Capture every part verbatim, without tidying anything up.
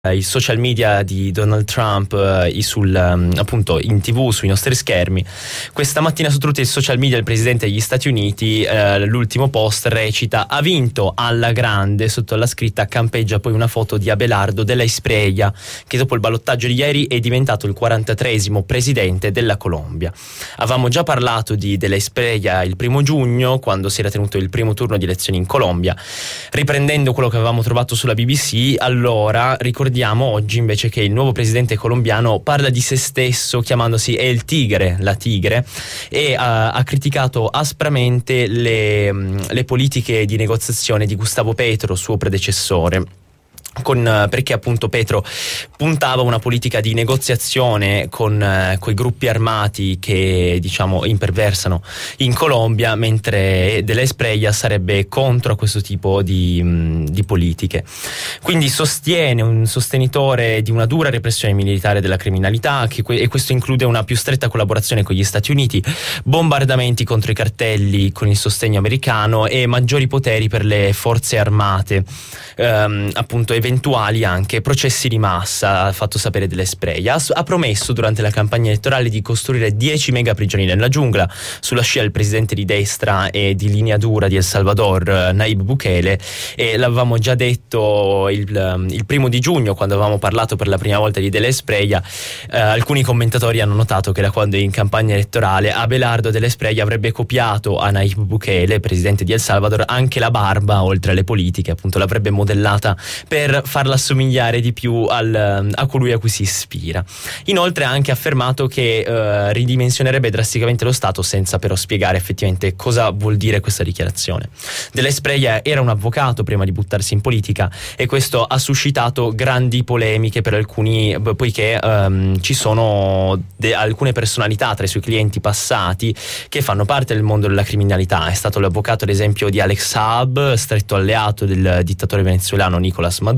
i social media di Donald Trump eh, sul, um, appunto in tv, sui nostri schermi. Questa mattina su tutti i social media del presidente degli Stati Uniti eh, l'ultimo post recita: ha vinto alla grande, sotto la scritta campeggia poi una foto di Abelardo Della Espriella, che dopo il ballottaggio di ieri è diventato il quarantatreesimo presidente della Colombia. Avevamo già parlato di Della Espriella il primo giugno, quando si era tenuto il primo turno di elezioni in Colombia. Riprendendo quello che avevamo trovato sulla B B C, allora ricordiamo oggi invece che il nuovo presidente colombiano parla di se stesso chiamandosi El Tigre, la tigre, e ha, ha criticato aspramente le, le politiche di negoziazione di Gustavo Petro, suo predecessore. Con, perché appunto Petro puntava una politica di negoziazione con eh, i gruppi armati che diciamo imperversano in Colombia, mentre Della Espriella sarebbe contro questo tipo di, mh, di politiche. Quindi sostiene un sostenitore di una dura repressione militare della criminalità, che que- e questo include una più stretta collaborazione con gli Stati Uniti, bombardamenti contro i cartelli con il sostegno americano e maggiori poteri per le forze armate, ehm, appunto eventuali anche processi di massa, ha fatto sapere Della Espriella. Ha, ha promesso durante la campagna elettorale di costruire dieci mega prigioni nella giungla, sulla scia del presidente di destra e di linea dura di El Salvador, Nayib Bukele, e l'avevamo già detto il, il primo di giugno, quando avevamo parlato per la prima volta di Della Espriella. Eh, alcuni commentatori hanno notato che da quando è in campagna elettorale Abelardo Della Espriella avrebbe copiato a Nayib Bukele, presidente di El Salvador, anche la barba, oltre alle politiche, appunto l'avrebbe modellata per farla assomigliare di più al, a colui a cui si ispira. Inoltre ha anche affermato che eh, ridimensionerebbe drasticamente lo Stato, senza però spiegare effettivamente cosa vuol dire questa dichiarazione. Della Espriella era un avvocato prima di buttarsi in politica, e questo ha suscitato grandi polemiche per alcuni, poiché ehm, ci sono de- alcune personalità tra i suoi clienti passati che fanno parte del mondo della criminalità. È stato l'avvocato ad esempio di Alex Saab, stretto alleato del dittatore venezuelano Nicolás Maduro,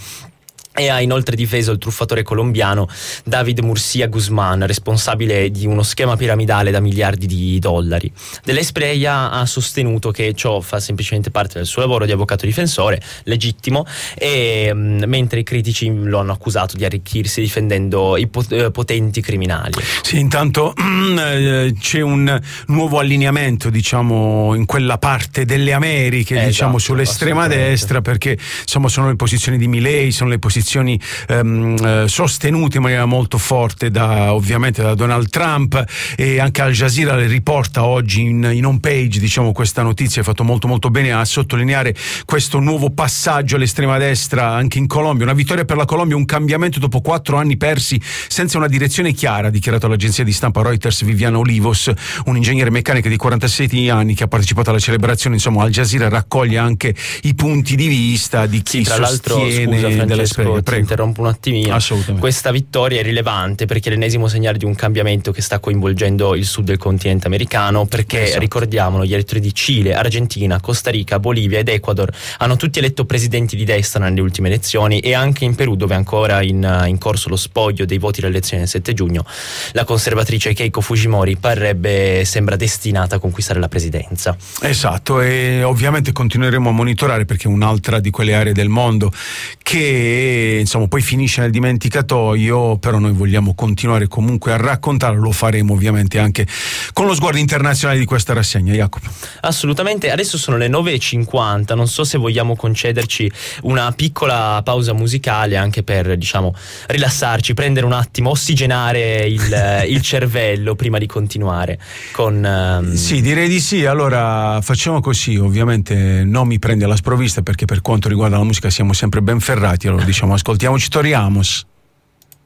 e ha inoltre difeso il truffatore colombiano David Murcia Guzman, responsabile di uno schema piramidale da miliardi di dollari. Della Espriella ha sostenuto che ciò fa semplicemente parte del suo lavoro di avvocato difensore, legittimo, e mh, mentre i critici lo hanno accusato di arricchirsi difendendo i pot- eh, potenti criminali. Sì, intanto c'è un nuovo allineamento, diciamo, in quella parte delle Americhe, eh, diciamo, esatto, sull'estrema destra, perché insomma sono le posizioni di Milei, sono le posizioni ehm, sostenute in maniera molto forte da, ovviamente, da Donald Trump, e anche Al Jazeera le riporta oggi in, in home page, diciamo, questa notizia. È fatto molto molto bene a sottolineare questo nuovo passaggio all'estrema destra anche in Colombia. Una vittoria per la Colombia, un cambiamento dopo quattro anni persi senza una direzione chiara, ha dichiarato all'agenzia di stampa Reuters Viviana Olivos, un ingegnere meccanico di quarantasette anni che ha partecipato alla celebrazione. Insomma, Al Jazeera raccoglie anche i punti di vista di chi sì, tra sostiene l'altro, Della Espriella. Ti interrompo un attimino. Questa vittoria è rilevante perché è l'ennesimo segnale di un cambiamento che sta coinvolgendo il sud del continente americano, perché esatto. ricordiamolo, gli elettori di Cile, Argentina, Costa Rica, Bolivia ed Ecuador hanno tutti eletto presidenti di destra nelle ultime elezioni, e anche in Perù, dove è ancora in, in corso lo spoglio dei voti delle elezioni del sette giugno, la conservatrice Keiko Fujimori parrebbe sembra destinata a conquistare la presidenza. Esatto, e ovviamente continueremo a monitorare, perché è un'altra di quelle aree del mondo che insomma poi finisce nel dimenticatoio, però noi vogliamo continuare comunque a raccontarlo. Lo faremo ovviamente anche con lo sguardo internazionale di questa rassegna. Jacopo. Assolutamente. Adesso sono le nove e cinquanta, non so se vogliamo concederci una piccola pausa musicale anche per, diciamo, rilassarci, prendere un attimo, ossigenare il, il cervello prima di continuare con um... Sì, direi di sì. Allora facciamo così, ovviamente non mi prende alla sprovvista, perché per quanto riguarda la musica siamo sempre ben ferrati. Allora diciamo, ascoltiamoci Tori Amos.